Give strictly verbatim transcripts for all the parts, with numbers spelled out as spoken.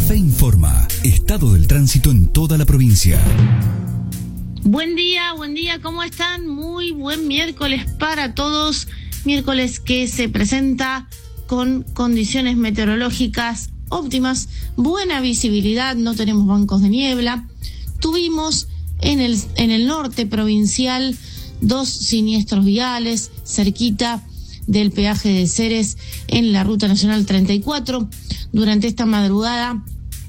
Fe informa. Estado del tránsito en toda la provincia. Buen día, buen día, ¿cómo están? Muy buen miércoles para todos. Miércoles que se presenta con condiciones meteorológicas óptimas, buena visibilidad, no tenemos bancos de niebla. Tuvimos en el, en el norte provincial dos siniestros viales cerquita del peaje de Ceres en la Ruta Nacional treinta y cuatro. Durante esta madrugada,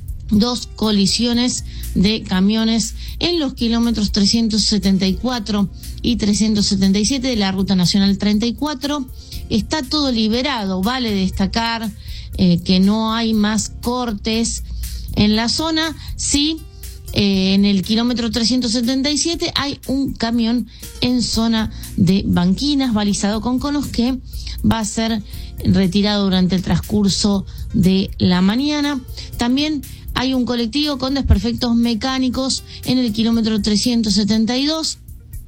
dos colisiones de camiones en los kilómetros trescientos setenta y cuatro y trescientos setenta y siete de la Ruta Nacional treinta y cuatro. Está todo liberado, vale destacar eh, que no hay más cortes en la zona. Sí, eh, en el kilómetro trescientos setenta y siete hay un camión en zona de banquinas, balizado con conos, que va a ser retirado durante el transcurso de la mañana. También hay un colectivo con desperfectos mecánicos en el kilómetro trescientos setenta y dos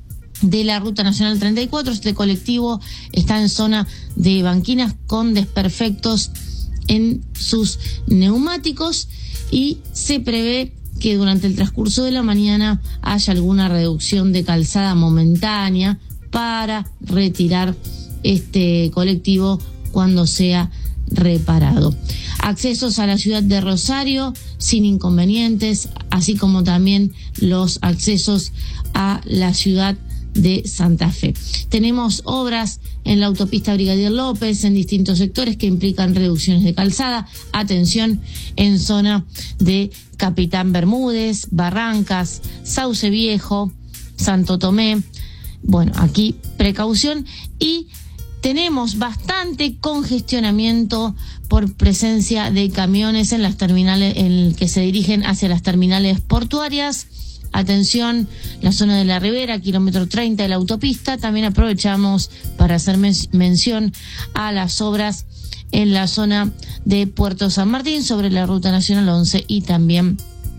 de la Ruta Nacional treinta y cuatro. Este colectivo está en zona de banquinas con desperfectos en sus neumáticos y se prevé que durante el transcurso de la mañana haya alguna reducción de calzada momentánea para retirar este colectivo cuando sea reparado. Accesos a la ciudad de Rosario sin inconvenientes, así como también los accesos a la ciudad de Santa Fe. Tenemos obras en la autopista Brigadier López en distintos sectores que implican reducciones de calzada. Atención en zona de Capitán Bermúdez, Barrancas, Sauce Viejo, Santo Tomé. Bueno, aquí precaución, y tenemos bastante congestionamiento por presencia de camiones en las terminales, en que se dirigen hacia las terminales portuarias. Atención, la zona de la Ribera, kilómetro treinta de la autopista. También aprovechamos para hacer men- mención a las obras en la zona de Puerto San Martín sobre la Ruta Nacional once y también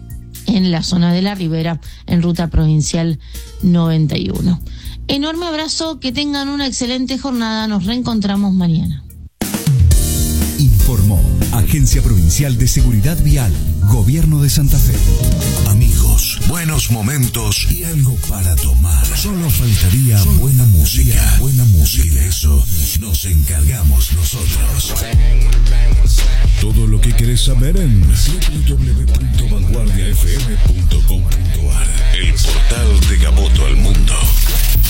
en la zona de la Ribera en Ruta Provincial noventa y uno. Enorme abrazo, que tengan una excelente jornada. Nos reencontramos mañana. Informó Agencia Provincial de Seguridad Vial, Gobierno de Santa Fe. Amigos, buenos momentos y algo para tomar. Solo faltaría Solo buena música. música. Buena música. Y de eso nos encargamos nosotros. Todo lo que querés saber en doble u doble u doble u punto vanguardia f m punto com punto a r, el portal de Gaboto al mundo.